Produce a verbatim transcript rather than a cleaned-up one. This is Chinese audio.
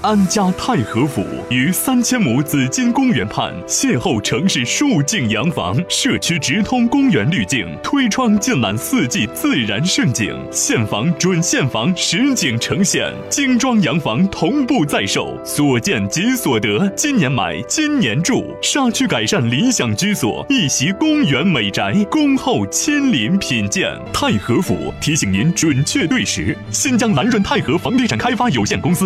安家太和府于三千亩紫金公园畔，邂逅城市数径洋房，社区直通公园滤镜，推窗尽览四季自然盛景，现房准现房实景呈现，精装洋房同步在售，所见即所得，今年买今年住，沙区改善理想居所，一袭公园美宅，恭候亲临品鉴。太和府提醒您准确对时，新疆蓝润太和房地产开发有限公司。